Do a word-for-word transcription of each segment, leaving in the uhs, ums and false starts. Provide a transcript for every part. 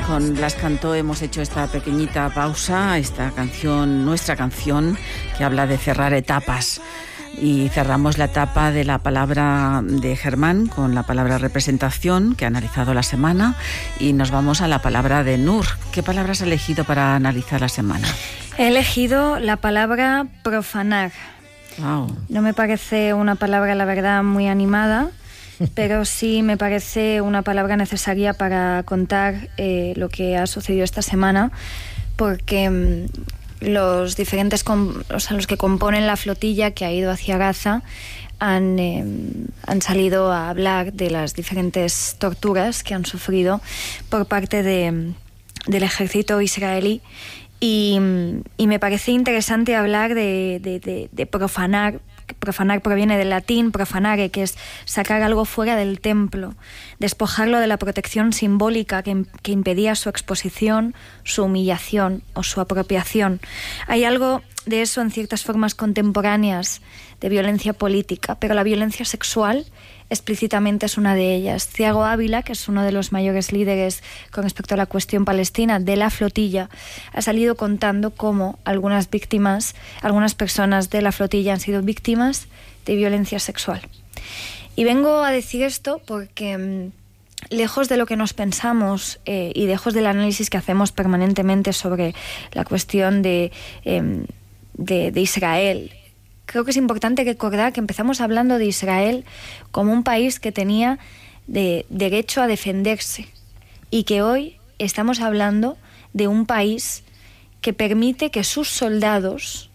Con Blas Cantó hemos hecho esta pequeñita pausa, esta canción, nuestra canción, que habla de cerrar etapas. Y cerramos la etapa de la palabra de Germán con la palabra representación, que ha analizado la semana, y nos vamos a la palabra de Nur. ¿Qué palabra has elegido para analizar la semana? He elegido la palabra profanar. Wow. No me parece una palabra, la verdad, muy animada, pero sí me parece una palabra necesaria para contar eh, lo que ha sucedido esta semana, porque mmm, los diferentes, com- o sea, los que componen la flotilla que ha ido hacia Gaza han, eh, han salido a hablar de las diferentes torturas que han sufrido por parte de, del ejército israelí. Y, y me parece interesante hablar de, de, de, de profanar. Profanar proviene del latín profanare, que es sacar algo fuera del templo, despojarlo de la protección simbólica que, que impedía su exposición, su humillación o su apropiación. Hay algo de eso en ciertas formas contemporáneas de violencia política, pero la violencia sexual explícitamente es una de ellas. Thiago Ávila, que es uno de los mayores líderes con respecto a la cuestión palestina de la flotilla, ha salido contando cómo algunas víctimas, algunas personas de la flotilla han sido víctimas de violencia sexual. Y vengo a decir esto porque, lejos de lo que nos pensamos eh, y lejos del análisis que hacemos permanentemente sobre la cuestión de, eh, de, de Israel, creo que es importante recordar que empezamos hablando de Israel como un país que tenía de derecho a defenderse y que hoy estamos hablando de un país que permite que sus soldados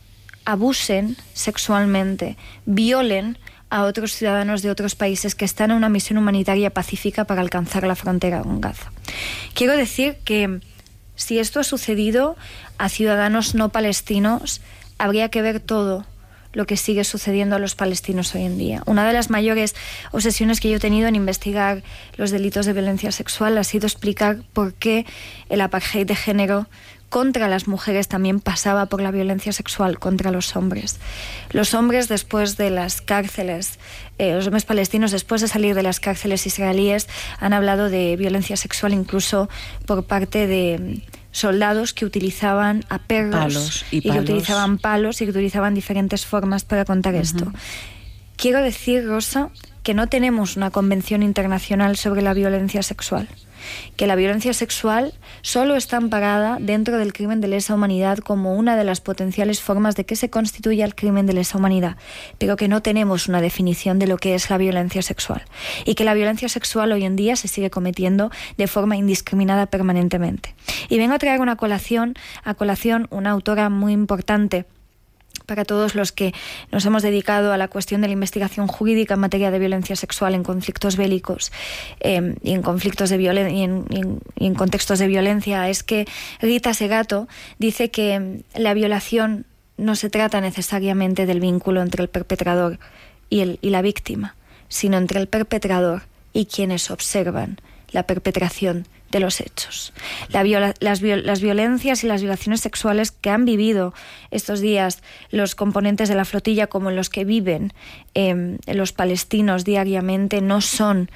abusen sexualmente, violen a otros ciudadanos de otros países que están en una misión humanitaria pacífica para alcanzar la frontera con Gaza. Quiero decir que si esto ha sucedido a ciudadanos no palestinos, habría que ver todo lo que sigue sucediendo a los palestinos hoy en día. Una de las mayores obsesiones que yo he tenido en investigar los delitos de violencia sexual ha sido explicar por qué el apartheid de género contra las mujeres también pasaba por la violencia sexual contra los hombres. Los hombres después de las cárceles, eh, los hombres palestinos después de salir de las cárceles israelíes han hablado de violencia sexual incluso por parte de soldados que utilizaban a perros palos y, y palos. que utilizaban palos y que utilizaban diferentes formas para contar uh-huh. esto. Quiero decir, Rosa, que no tenemos una convención internacional sobre la violencia sexual, que la violencia sexual solo está amparada dentro del crimen de lesa humanidad como una de las potenciales formas de que se constituya el crimen de lesa humanidad, pero que no tenemos una definición de lo que es la violencia sexual y que la violencia sexual hoy en día se sigue cometiendo de forma indiscriminada permanentemente. Y vengo a traer una colación, a colación una autora muy importante para todos los que nos hemos dedicado a la cuestión de la investigación jurídica en materia de violencia sexual en conflictos bélicos eh, y en conflictos de violen- y, en, y, en, y en contextos de violencia, es que Rita Segato dice que la violación no se trata necesariamente del vínculo entre el perpetrador y, el, y la víctima, sino entre el perpetrador y quienes observan la perpetración de los hechos. La viola, las, viol, las violencias y las violaciones sexuales que han vivido estos días los componentes de la flotilla, como los que viven eh, los palestinos diariamente, no son,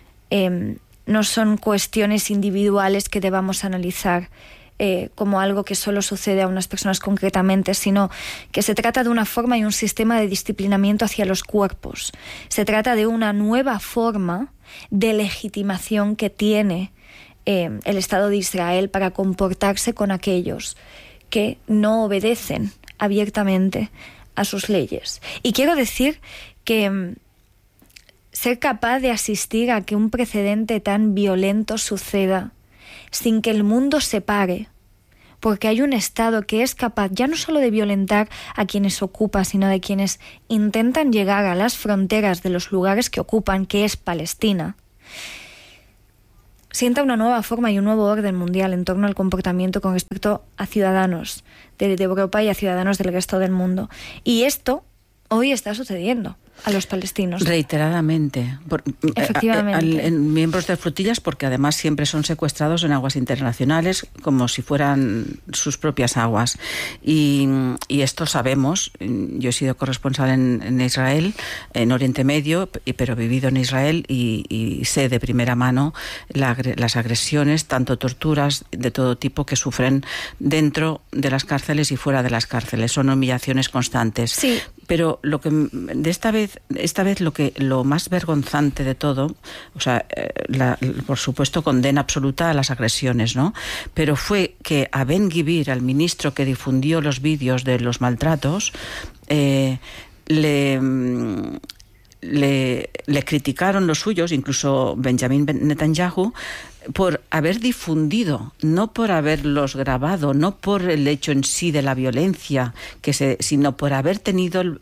eh, no son cuestiones individuales que debamos analizar eh, como algo que solo sucede a unas personas concretamente, sino que se trata de una forma y un sistema de disciplinamiento hacia los cuerpos. Se trata de una nueva forma de legitimación que tiene Eh, el Estado de Israel para comportarse con aquellos que no obedecen abiertamente a sus leyes. Y quiero decir que mm, ser capaz de asistir a que un precedente tan violento suceda sin que el mundo se pare, porque hay un Estado que es capaz ya no solo de violentar a quienes ocupa, sino de quienes intentan llegar a las fronteras de los lugares que ocupan, que es Palestina, sienta una nueva forma y un nuevo orden mundial en torno al comportamiento con respecto a ciudadanos de, de Europa y a ciudadanos del resto del mundo. Y esto hoy está sucediendo. a los palestinos. Reiteradamente. Por, Efectivamente. A, a, a, en miembros de flotillas, porque además siempre son secuestrados en aguas internacionales como si fueran sus propias aguas. Y, y esto sabemos. Yo he sido corresponsal en, en Israel, en Oriente Medio, pero he vivido en Israel y, y sé de primera mano la, las agresiones, tanto torturas de todo tipo que sufren dentro de las cárceles y fuera de las cárceles. Son humillaciones constantes. Sí. Pero lo que de esta vez, esta vez lo que lo más vergonzante de todo, o sea, la, por supuesto condena absoluta a las agresiones, ¿no? Pero fue que a Ben-Gvir, al ministro que difundió los vídeos de los maltratos, eh, le Le, le criticaron los suyos, incluso Benjamin Netanyahu, por haber difundido, no por haberlos grabado, no por el hecho en sí de la violencia, que se, sino por haber tenido el,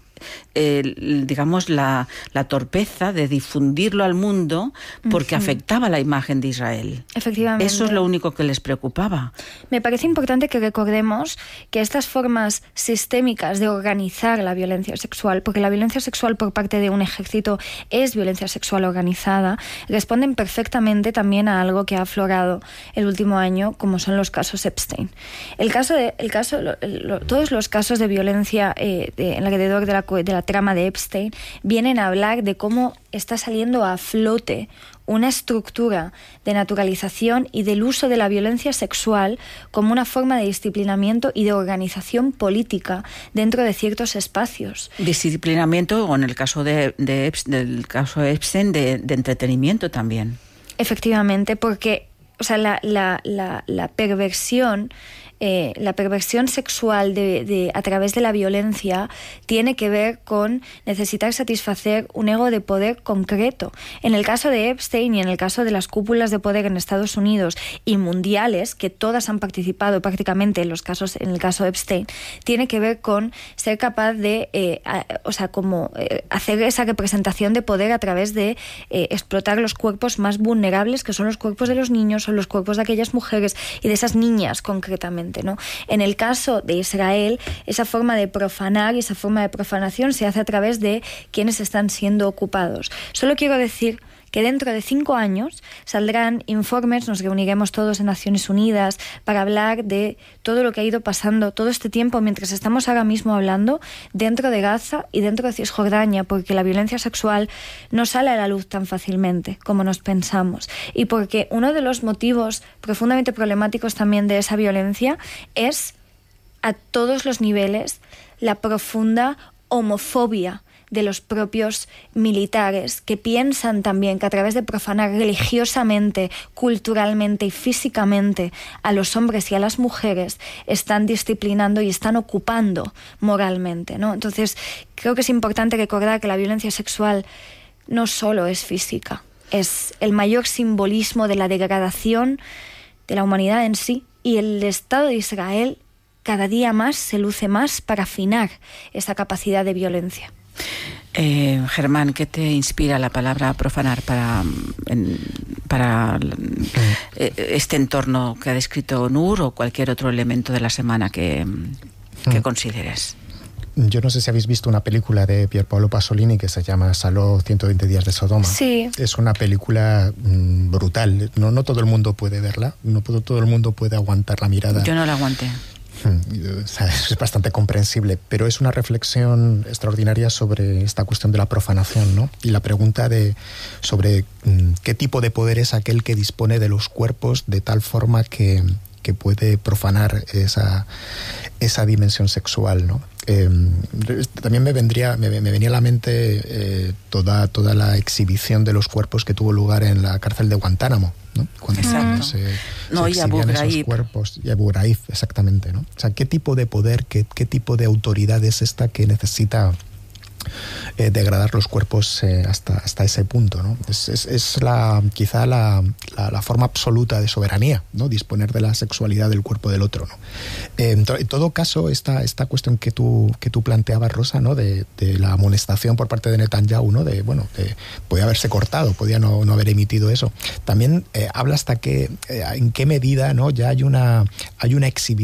el, digamos la, la torpeza de difundirlo al mundo porque uh-huh. afectaba la imagen de Israel. Efectivamente. Eso es lo único que les preocupaba. Me parece importante que recordemos que estas formas sistémicas de organizar la violencia sexual, porque la violencia sexual por parte de un ejército es violencia sexual organizada, responden perfectamente también a algo que ha aflorado el último año, como son los casos Epstein. El caso de, el caso, lo, lo, todos los casos de violencia eh, de, alrededor de la de la trama de Epstein vienen a hablar de cómo está saliendo a flote una estructura de naturalización y del uso de la violencia sexual como una forma de disciplinamiento y de organización política dentro de ciertos espacios. Disciplinamiento, o en el caso de, de del caso de Epstein, de, de entretenimiento también. Efectivamente, porque o sea, la, la, la, la perversión Eh, la perversión sexual de, de, a través de la violencia tiene que ver con necesitar satisfacer un ego de poder concreto. En el caso de Epstein y en el caso de las cúpulas de poder en Estados Unidos y mundiales, que todas han participado prácticamente en los casos, en el caso de Epstein, tiene que ver con ser capaz de eh, a, o sea, como eh, hacer esa representación de poder a través de eh, explotar los cuerpos más vulnerables, que son los cuerpos de los niños, son los cuerpos de aquellas mujeres y de esas niñas concretamente, ¿no? En el caso de Israel, esa forma de profanar y esa forma de profanación se hace a través de quienes están siendo ocupados. Solo quiero decir que dentro de cinco años saldrán informes, nos reuniremos todos en Naciones Unidas para hablar de todo lo que ha ido pasando todo este tiempo mientras estamos ahora mismo hablando dentro de Gaza y dentro de Cisjordania, porque la violencia sexual no sale a la luz tan fácilmente como nos pensamos y porque uno de los motivos profundamente problemáticos también de esa violencia es a todos los niveles la profunda homofobia de los propios militares, que piensan también que a través de profanar religiosamente, culturalmente y físicamente a los hombres y a las mujeres están disciplinando y están ocupando moralmente, ¿no? Entonces, creo que es importante recordar que la violencia sexual no solo es física, es el mayor simbolismo de la degradación de la humanidad en sí, y el Estado de Israel cada día más se luce más para afinar esa capacidad de violencia. Eh, Germán, ¿qué te inspira la palabra profanar para, en, para eh, este entorno que ha descrito Nur o cualquier otro elemento de la semana que, que consideres? Yo no sé si habéis visto una película de Pier Paolo Pasolini que se llama Saló ciento veinte días de Sodoma. Sí. Es una película mmm, brutal. No, no todo el mundo puede verla, no todo el mundo puede aguantar la mirada. Yo no la aguanté. Es bastante comprensible, pero es una reflexión extraordinaria sobre esta cuestión de la profanación, ¿no? Y la pregunta de sobre qué tipo de poder es aquel que dispone de los cuerpos de tal forma que, que puede profanar esa, esa dimensión sexual, ¿no? Eh, también me vendría me, me venía a la mente eh, toda toda la exhibición de los cuerpos que tuvo lugar en la cárcel de Guantánamo, ¿no? Cuando Exacto. se, no, se y Abu exhibían Ghraib. esos cuerpos, y Abu Ghraib, exactamente, ¿no? O sea, qué tipo de poder, qué, qué tipo de autoridad es esta que necesita eh, degradar los cuerpos eh, hasta hasta ese punto, ¿no? Es, es, es la quizá la, la, la forma absoluta de soberanía, ¿no? Disponer de la sexualidad del cuerpo del otro, ¿no? Eh, en, to, en todo caso, esta esta cuestión que tú que tú planteabas, Rosa, ¿no? De, de la amonestación por parte de Netanyahu, ¿no? De bueno, de, podía haberse cortado, podía no, no haber emitido eso. También eh, habla hasta que eh, en qué medida, ¿no? Ya hay una hay una exhibición